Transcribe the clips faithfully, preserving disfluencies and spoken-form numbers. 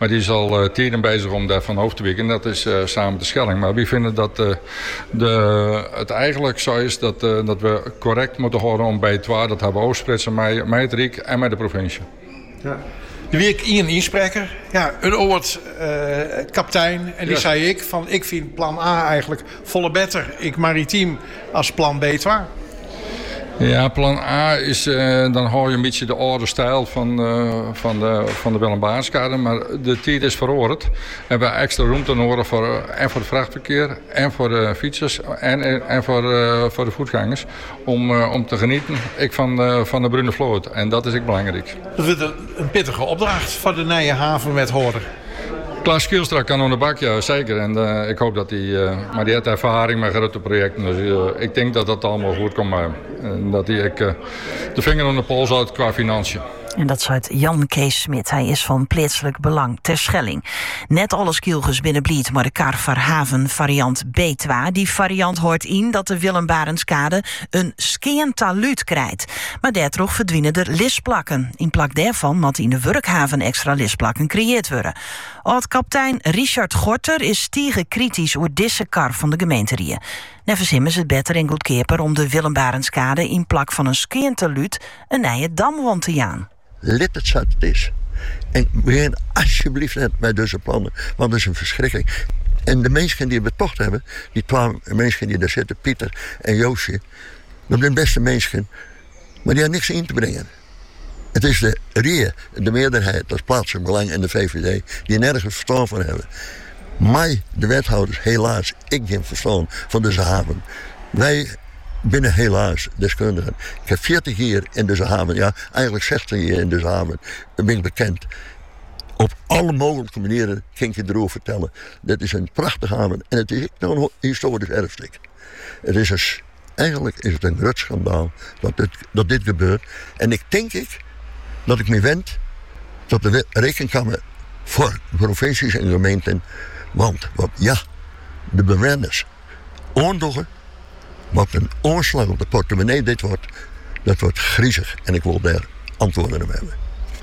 Maar die is al uh, tijden bezig om daar van hoofd te wikken. Dat is uh, samen de Schelling. Maar we vinden dat uh, de, het eigenlijk zo is dat, uh, dat we correct moeten houden om bij het waar. Dat hebben we oversplitsen met, met het Rijk en met de provincie. Ja. De week Ian inspreker, ja, een oud uh, kapitein. En die ja. zei ik, van ik vind plan A eigenlijk volle beter. Ik maritiem als plan B twee. Ja, plan A is, uh, dan hou je een beetje de oude stijl van, uh, van de, van de Willem Baarnskade. Maar de tijd is veranderd. We hebben extra ruimte nodig voor, uh, en voor het vrachtverkeer, en voor de fietsers, en, en voor, uh, voor de voetgangers. Om, uh, om te genieten ik van, uh, van de Brune Vloot. En dat is ook belangrijk. Dat is een, een pittige opdracht voor de nieuwe havenwethouder. Klaas Kielstra kan aan de bak, ja, zeker. En uh, ik hoop dat hij... Uh, maar die heeft ervaring met grote projecten. Dus uh, ik denk dat dat allemaal goed komt. Maar, en dat hij uh, de vinger aan de pols houdt qua financiën. En dat zuid Jan Kees Smit. Hij is van plaatselijk belang ter Schelling. Net alle Kielges binnen Bliet, maar de kar voor haven variant B twee. Die variant hoort in dat de Willem Baarnskade een skeentalud krijgt. Maar daardoor verdwijnen er lisplakken. In plak daarvan moet in de werkhaven extra lisplakken creëerd worden. Oud-kapitein Richard Gorter is stiege kritisch over deze kar van de gemeenterieën. Nevens hem is het beter en goedkeper om de Willem Baarnskade in plak van een skeentalud een nieuwe damwand te jaan. Let het zat het is. En begin alsjeblieft net met deze plannen, want dat is een verschrikking. En de mensen die het betocht hebben, die twaalf mensen die daar zitten, Pieter en Joosje, dat zijn beste mensen, maar die hebben niks in te brengen. Het is de R I E, de meerderheid, dat is plaatselijk belang en de V V D, die nergens verstand van hebben. Mij, de wethouders, helaas, ik geen verstand van deze haven. Wij binnen helaas deskundigen. Ik heb veertig jaar in deze haven, ja, eigenlijk zestig jaar in deze haven, ben ik bekend. Op alle mogelijke manieren kan ik je erover vertellen. Dit is een prachtige haven en het is nog een historisch erfstuk. Het is een, eigenlijk is het een groot schandaal dat dit, dat dit gebeurt. En ik denk ik dat ik me wend tot de rekenkamer voor provincies en gemeenten. Want wat, ja, de bewoners oorlogen. Wat een omslag op de portemonnee dit wordt, dat wordt griezig. En ik wil daar antwoorden op hebben.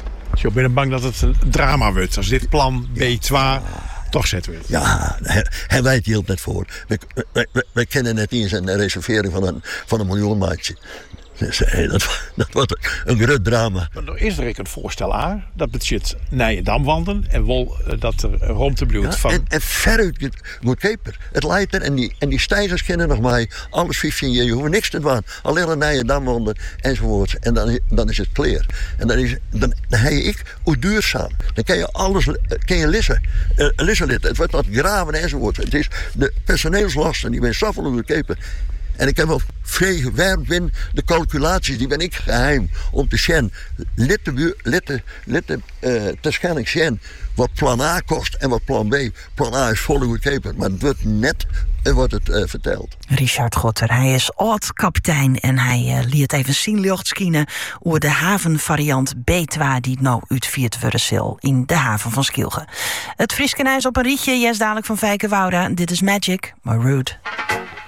Je bent bang dat het een drama wordt als dit plan B twee toch zet wordt. Ja, hij wijt hield net voor. We, we, we, we kennen net eens een reservering van een, van een miljoenmaatje. Dus, hey, dat, dat wordt een groot drama. Maar er is er ook een voorstel aan. Dat betekent nieuwe damwanden en wel dat er ruimte bloeit ja, van. En, en veruit goedkoper. Het leidt er en die, en die stijgers kennen nog maar alles vijftien jaar. Je hoeft niks te doen. Alleen een nieuwe damwanden enzovoort. En dan, dan is het klaar. En dan, is, dan, dan heb ik hoe duurzaam. Dan kan je alles kan je lissen. Uh, lissen het wordt wat graven enzovoort. Het is de personeelslasten die ben zoveel goedkoper. En ik heb wel vrij gewerkt binnen de calculaties, die ben ik geheim om te zien. Litten, litten, litten uh, te Schelling zien wat plan A kost en wat plan B. Plan A is volle goedkoper, maar het wordt net en wordt het uh, verteld. Richard Gorter, hij is oud-kapitein en hij uh, liet even zien lichtskinen over de havenvariant B twee die nou uitviert worden in de haven van Skilge. Het Frieskenijs op een rietje, yes dadelijk van Vijkenwouda. Dit is Magic, maar Rude.